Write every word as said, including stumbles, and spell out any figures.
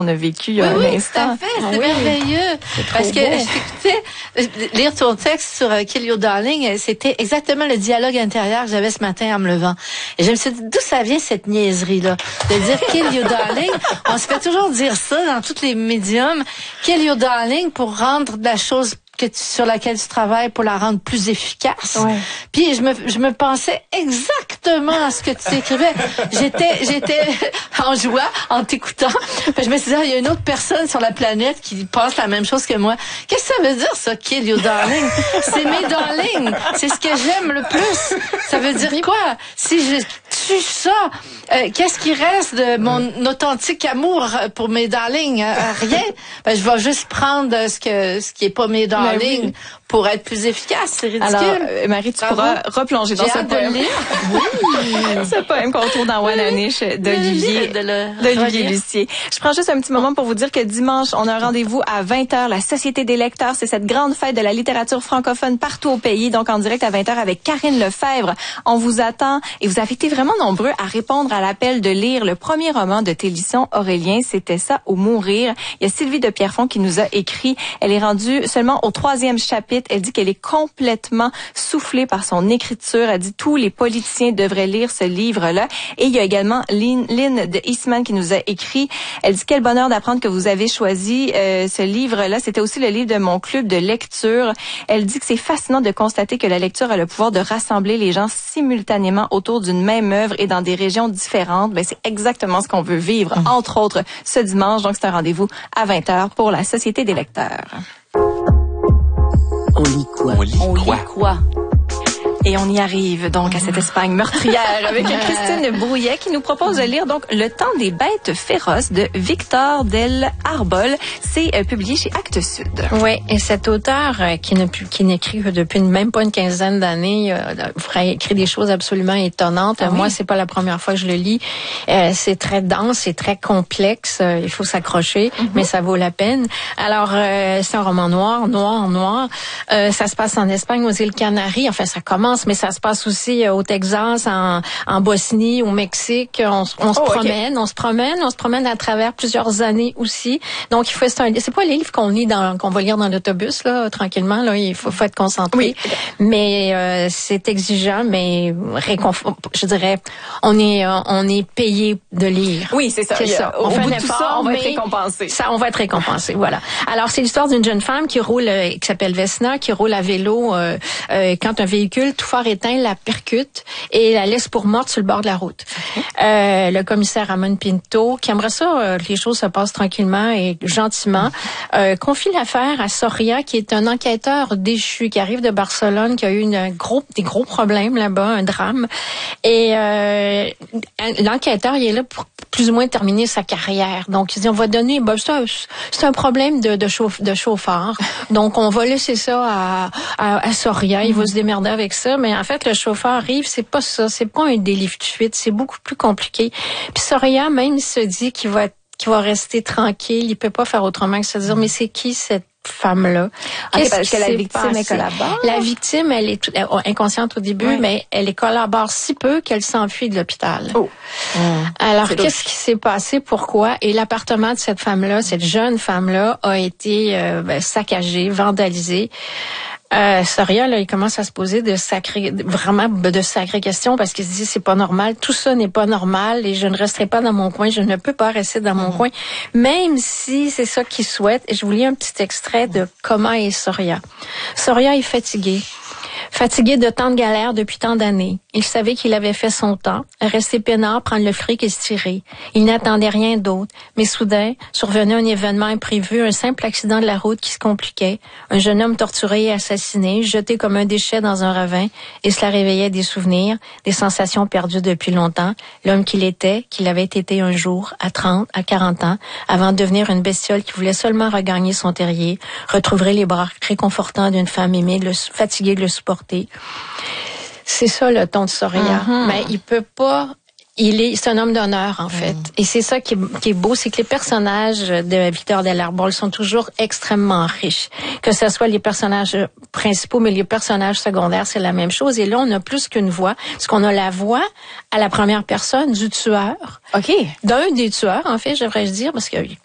On a vécu oui, un oui, instant. tout à fait, c'est oui. merveilleux. C'est Parce que beau. je t'écoutais lire ton texte sur uh, Kill Your Darling, c'était exactement le dialogue intérieur que j'avais ce matin en me levant. Et je me suis dit, d'où ça vient cette niaiserie-là? De dire Kill Your Darling. On se fait toujours dire ça dans tous les médiums. Kill Your Darling pour rendre la chose que tu, sur laquelle tu travailles pour la rendre plus efficace. Ouais. Puis je me je me pensais exactement à ce que tu écrivais. J'étais j'étais en joie en t'écoutant. Puis je me suis dit, ah, il y a une autre personne sur la planète qui pense la même chose que moi. Qu'est-ce que ça veut dire ça, Kill Your Darling? C'est mes darlings. C'est ce que j'aime le plus. Ça veut dire quoi? Si je tue ça, euh, qu'est-ce qui reste de mon authentique amour pour mes darlings? Euh, rien. Ben, je vais juste prendre ce que ce qui est pas mes darlings. Oui. Pour être plus efficace, c'est ridicule. Alors, euh, Marie, tu Bravo. pourras replonger dans J'ai ce hâte poème. De le lire. Oui. Ce poème qu'on trouve dans Wananiche d'Olivier, d'Olivier Lucier. Je prends juste un petit moment pour vous dire que dimanche, on a un rendez-vous à vingt heures, la Société des lecteurs. C'est cette grande fête de la littérature francophone partout au pays. Donc, en direct à vingt heures avec Karine Lefebvre. On vous attend et vous avez été vraiment nombreux à répondre à l'appel de lire le premier roman de Télisson Aurélien. C'était ça, ou Mourir. Il y a Sylvie de Pierrefonds qui nous a écrit. Elle est rendue seulement au troisième chapitre. Elle dit qu'elle est complètement soufflée par son écriture. Elle dit tous les politiciens devraient lire ce livre-là. Et il y a également Lynn, Lynn de Eastman qui nous a écrit. Elle dit quel bonheur d'apprendre que vous avez choisi euh, ce livre-là. C'était aussi le livre de mon club de lecture. Elle dit que c'est fascinant de constater que la lecture a le pouvoir de rassembler les gens simultanément autour d'une même œuvre et dans des régions différentes. Ben, c'est exactement ce qu'on veut vivre, mmh. entre autres, ce dimanche. Donc, c'est un rendez-vous à vingt heures pour la Société des lecteurs. On lit quoi? On lit on quoi? Lit quoi? Et on y arrive donc à cette Espagne meurtrière avec Christine Brouillet qui nous propose de lire donc Le temps des bêtes féroces de Victor del Arbol. C'est euh, publié chez Actes Sud. Oui, et cet auteur euh, qui, ne, qui n'écrit que depuis même pas une quinzaine d'années, euh, écrit des choses absolument étonnantes. Ah oui? Moi, c'est pas la première fois que je le lis. Euh, c'est très dense, c'est très complexe. Euh, il faut s'accrocher, mm-hmm. mais ça vaut la peine. Alors, euh, c'est un roman noir, noir, noir. Euh, ça se passe en Espagne, aux îles Canaries. Enfin, ça commence mais ça se passe aussi au Texas, en, en Bosnie, au Mexique. On, on oh, se promène, okay. on se promène, on se promène à travers plusieurs années aussi. Donc, il faut c'est, un, c'est pas les livres qu'on lit dans, qu'on va lire dans l'autobus là, tranquillement. Là, il faut, faut être concentré. Oui. Mais euh, c'est exigeant, mais réconfort. Je dirais, on est, on est payé de lire. Oui, c'est ça. C'est ça. On au fait bout un effort, de tout ça, on va être récompensé. Ça, on va être récompensé. Voilà. Alors, c'est l'histoire d'une jeune femme qui roule, euh, qui s'appelle Vesna, qui roule à vélo euh, euh, quand un véhicule tout fort éteint la percute et la laisse pour morte sur le bord de la route. Okay. Euh, le commissaire Ramon Pinto, qui aimerait ça, euh, que les choses se passent tranquillement et gentiment, euh, confie l'affaire à Soria, qui est un enquêteur déchu, qui arrive de Barcelone, qui a eu une, un gros, des gros problèmes là-bas, un drame. Et euh, l'enquêteur, il est là pour plus ou moins terminer sa carrière. Donc, il dit, on va donner, ben, c'est, un, c'est un problème de, de, chauffe, de chauffeur. Donc, on va laisser ça à, à, à Soria. Il va se démerder avec ça. Mais en fait, le chauffeur arrive, c'est pas ça. C'est pas un délit de fuite. C'est beaucoup plus compliqué. Puis Soria, même, il se dit qu'il va, qu'il va rester tranquille. Il peut pas faire autrement que se dire, mais c'est qui cette femme-là? Okay, parce que la victime, passé? Elle collabore. La victime, elle est elle, inconsciente au début, oui. mais elle est collabore si peu qu'elle s'enfuit de l'hôpital. Oh. Mmh. Alors, c'est qu'est-ce louche. Qui s'est passé? Pourquoi? Et l'appartement de cette femme-là, cette jeune femme-là, a été euh, ben, saccagé, vandalisé. Euh, Soria, là, il commence à se poser de sacrées, vraiment de sacrées questions parce qu'il se dit c'est pas normal, tout ça n'est pas normal et je ne resterai pas dans mon coin, je ne peux pas rester dans mon mmh. coin, même si c'est ça qu'il souhaite. Et je vous lis un petit extrait de comment est Soria. Soria est fatigué. Fatigué de tant de galères depuis tant d'années. Il savait qu'il avait fait son temps, rester peinard, prendre le fric et se tirer. Il n'attendait rien d'autre. Mais soudain, survenait un événement imprévu, un simple accident de la route qui se compliquait. Un jeune homme torturé et assassiné, jeté comme un déchet dans un ravin. Et cela réveillait des souvenirs, des sensations perdues depuis longtemps. L'homme qu'il était, qu'il avait été un jour, à trente, à quarante ans, avant de devenir une bestiole qui voulait seulement regagner son terrier, retrouverait les bras réconfortants d'une femme aimée, le, fatiguée de le supporter. C'est ça le ton de Soria. Mm-hmm. Mais il peut pas... Il est, c'est un homme d'honneur, en fait. Mm. Et c'est ça qui est, qui est beau, c'est que les personnages de Victor del Arbol sont toujours extrêmement riches. Que ce soit les personnages principaux, mais les personnages secondaires, c'est la même chose. Et là, on a plus qu'une voix, parce qu'on a la voix à la première personne du tueur. OK. D'un des tueurs, en fait, j'aimerais dire, parce qu'il